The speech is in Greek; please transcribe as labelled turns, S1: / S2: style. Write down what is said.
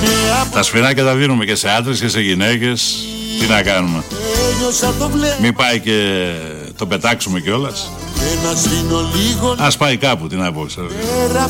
S1: Τα σφυράκια τα δίνουμε και σε άντρες και σε γυναίκες. Τι να κάνουμε. Μην πάει και το πετάξουμε κιόλας. Ας πάει κάπου, τι να πω.